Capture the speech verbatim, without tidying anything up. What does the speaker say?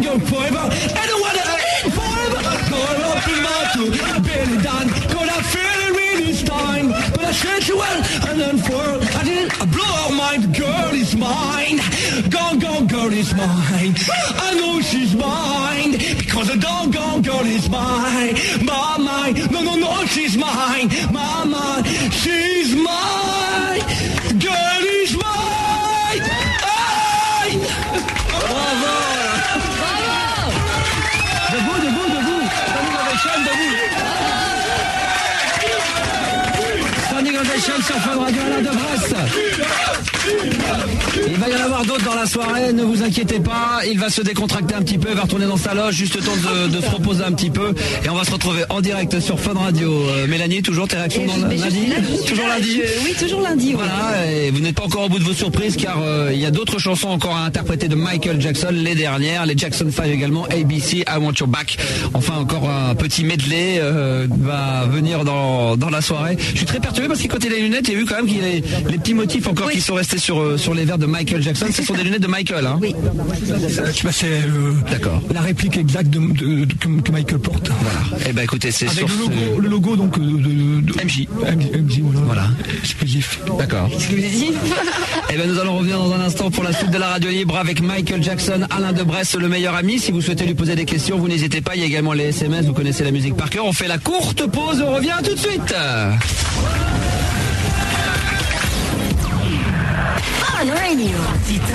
go forever. I don't wanna eat forever. Call up in my two, belly down. Cause I feel it really this time. But I said you well, and then for I didn't blow her mind. Girl is mine. Gone, gone, girl is mine. I know she's mine. Because the doggone girl is mine. My mine. No, no, no, she's mine. My mine. She's mine. Girl is mine. Aïe. Bravo. Bravo. Debout, debout, debout. Standing ovation, debout. Standing ovation sur Fun Radio, Alain de Bresse. Il va y en avoir d'autres dans la soirée, ne vous inquiétez pas, il va se décontracter un petit peu, il va retourner dans sa loge, juste le temps de, de se reposer un petit peu, et on va se retrouver en direct sur Fun Radio. Euh, Mélanie, toujours tes réactions dans le lundi là, Toujours là, lundi je, Oui, toujours lundi. Voilà, oui. Et vous n'êtes pas encore au bout de vos surprises, car euh, il y a d'autres chansons encore à interpréter de Michael Jackson, les dernières, les Jackson cinq également, A B C, I Want Your Back. Enfin, encore un petit medley euh, va venir dans, dans la soirée. Je suis très perturbé parce que quand il a les lunettes, il y a vu quand même qu'il y a les, les petits motifs encore oui. qui sont restés sur, euh, sur les verres de Michael Jackson. Ce sont des lunettes de Michael, hein. Oui. C'est euh, d'accord. La réplique exacte de, de, de, que, que Michael porte. Voilà. Et ben écoutez, c'est avec sur le logo, ce... le logo donc de, de, de M J. M J, voilà. Voilà. Exclusif. D'accord. Exclusif. Et ben nous allons revenir dans un instant pour la suite de la radio libre avec Michael Jackson, Alain de Bresse, le meilleur ami. Si vous souhaitez lui poser des questions, vous n'hésitez pas. Il y a également les S M S. Vous connaissez la musique par cœur. On fait la courte pause. On revient tout de suite. Fun Radio.